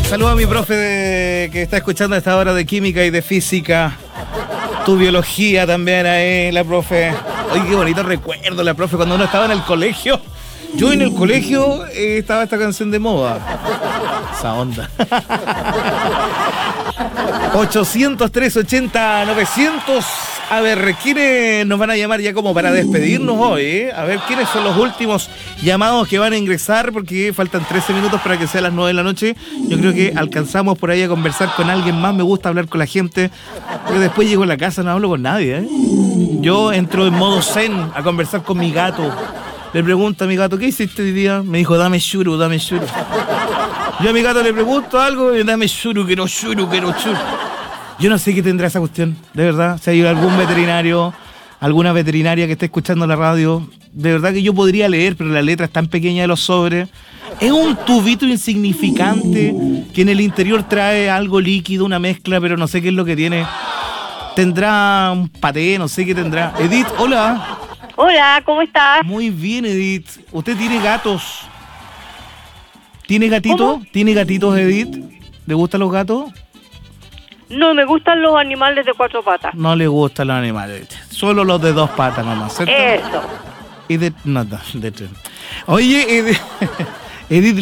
Saludo a mi profe que está escuchando a esta hora de química y de física. Tu biología también ahí, la profe. Oye, qué bonito recuerdo, la profe, cuando uno estaba en el colegio. Yo en el colegio estaba esta canción de moda. Esa onda. 800-380-900. A ver, ¿quiénes nos van a llamar ya como para despedirnos hoy? A ver, ¿quiénes son los últimos llamados que van a ingresar? Porque faltan 13 minutos para que sea las 9 de la noche. Yo creo que alcanzamos por ahí a conversar con alguien más. Me gusta hablar con la gente. Porque después llego a la casa, no hablo con nadie, ¿eh? Yo entro en modo zen a conversar con mi gato. Le pregunto a mi gato, ¿qué hiciste hoy día? Me dijo, dame churu, dame churu. Yo a mi gato le pregunto algo y dame churu, quiero churu, quiero churu. Yo no sé qué tendrá esa cuestión, de verdad. Si hay algún veterinario, alguna veterinaria que esté escuchando la radio, de verdad que yo podría leer, pero la letra es tan pequeña de los sobres. Es un tubito insignificante que en el interior trae algo líquido, una mezcla, pero no sé qué es lo que tiene. Tendrá un paté, no sé qué tendrá. Edith, hola. Hola, ¿cómo estás? Muy bien, Edith. ¿Usted tiene gatos? ¿Tiene gatitos? ¿Cómo? ¿Tiene gatitos, Edith? ¿Le gustan los gatos? No, me gustan los animales de 4 patas. No le gustan los animales. Solo los de 2 patas nomás, ¿cierto? Eso. Y de... No, de 3. Oye, Edith... Edith,